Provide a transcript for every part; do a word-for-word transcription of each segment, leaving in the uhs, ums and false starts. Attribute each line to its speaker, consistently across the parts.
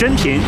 Speaker 1: 真品。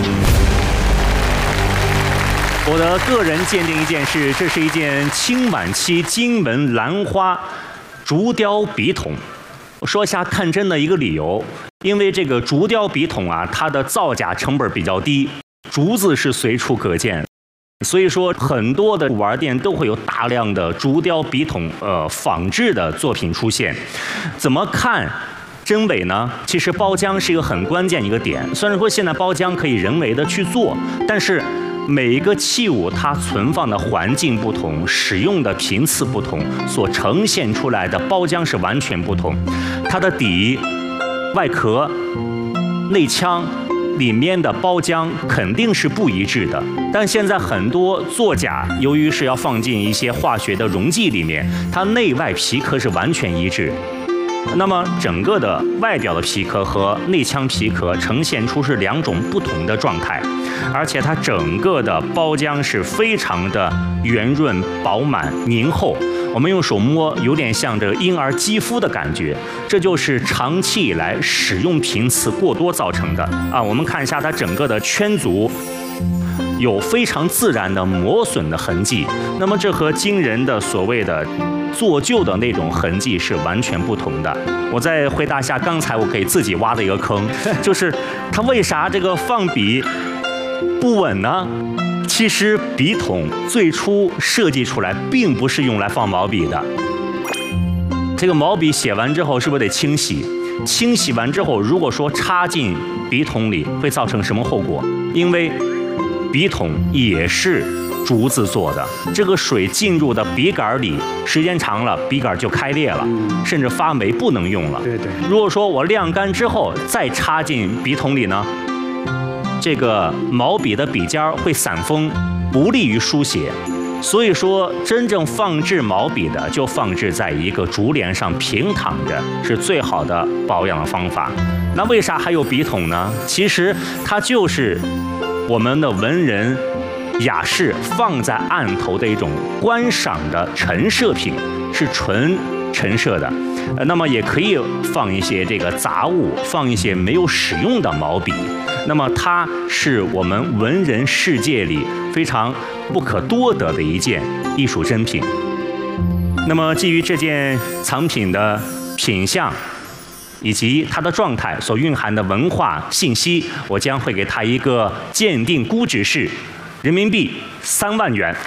Speaker 1: 我的个人鉴定一件事，这是一件清晚期金纹兰花竹雕笔筒。我说一下看真的一个理由，因为这个竹雕笔筒啊，它的造假成本比较低，竹子是随处可见。 所以说，很多的玩店都会有大量的竹雕笔筒，呃，仿制的作品出现。怎么看真伪呢？其实包浆是一个很关键一个点。虽然说现在包浆可以人为的去做，但是每一个器物它存放的环境不同，使用的频次不同，所呈现出来的包浆是完全不同。它的底、外壳、内腔。 里面的包浆肯定是不一致的，但现在很多作假，由于是要放进一些化学的溶剂里面，它内外皮壳是完全一致。那么整个的外表的皮壳和内腔皮壳呈现出是两种不同的状态，而且它整个的包浆是非常的圆润、饱满、凝厚。 我们用手摸，有点像这个婴儿肌肤的感觉，这就是长期以来使用频次过多造成的啊。我们看一下它整个的圈足，有非常自然的磨损的痕迹。那么这和惊人的所谓的做旧的那种痕迹是完全不同的。我再回答一下刚才我给自己挖的一个坑，就是它为啥这个放笔不稳呢？ 其实笔筒最初设计出来并不是用来放毛笔的。这个毛笔写完之后是不是得清洗？清洗完之后，如果说插进笔筒里，会造成什么后果？因为笔筒也是竹子做的，这个水进入的笔杆里，时间长了，笔杆就开裂了，甚至发霉不能用了。
Speaker 2: 对对。
Speaker 1: 如果说我晾干之后再插进笔筒里呢？ 这个毛笔的笔尖会散风，不利于书写。所以说，真正放置毛笔的，就放置在一个竹帘上平躺着，是最好的保养的方法。那为啥还有笔筒呢？其实它就是我们的文人雅士放在案头的一种观赏的陈设品，是纯陈设的。呃，那么也可以放一些这个杂物，放一些没有使用的毛笔。 那么它是我们文人世界里非常不可多得的一件艺术珍品。那么基于这件藏品的品相以及它的状态所蕴含的文化信息，我将会给它一个鉴定估值是人民币三万元。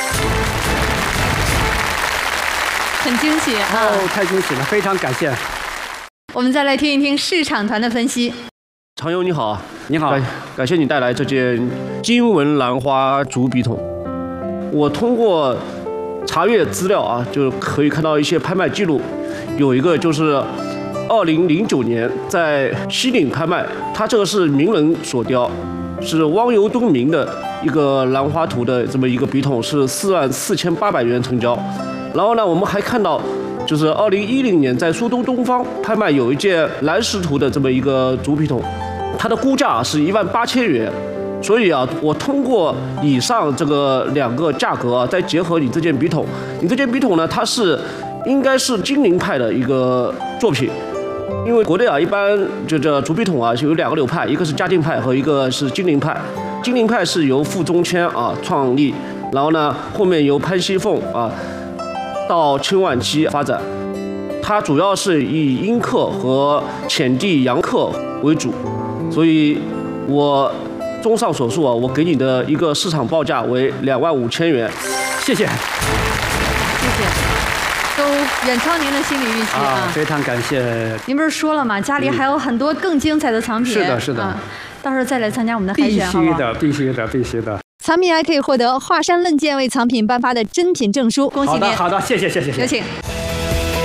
Speaker 3: 很惊喜啊！
Speaker 2: 哦，太惊喜了，非常感谢。
Speaker 3: 我们再来听一听市场团的分析。
Speaker 4: 常友你好，
Speaker 2: 你好，
Speaker 4: 感感谢你带来这件金纹兰花竹笔筒。我通过查阅资料啊，就可以看到一些拍卖记录，有一个就是二零零九年在西岭拍卖，它这个是名人所雕，是汪尤东明的一个兰花图的这么一个笔筒，是四万四千八百元成交。然后呢，我们还看到。 就是二零一零年在苏东东方拍卖有一件蓝石图的这么一个竹笔筒，它的估价是一万八千元。所以啊，我通过以上这个两个价格啊，再结合你这件笔筒，你这件笔筒呢，它是应该是金陵派的一个作品。因为国内啊，一般就这竹笔筒啊，是有两个流派，一个是嘉靖派和一个是金陵派。金陵派是由傅中谦啊创立，然后呢，后面由潘熙凤啊。 到清晚期发展，它主要是以阴刻和浅地阳刻为主，所以我综上所述啊，我给你的一个市场报价为两万五千元，谢谢，
Speaker 3: 谢谢，都远超您的心理预期啊！
Speaker 2: 啊非常感谢。
Speaker 3: 您不是说了吗？家里还有很多更精彩的藏品，
Speaker 2: 是的，是的，
Speaker 3: 啊、到时候再来参加我们的海选，好不好？
Speaker 2: 必须的，必须的，必须的。
Speaker 3: 藏品还可以获得华山论剑为藏品颁发的珍品证书，恭喜您！
Speaker 2: 好的，好的，谢谢，谢谢，谢谢。
Speaker 3: 有请。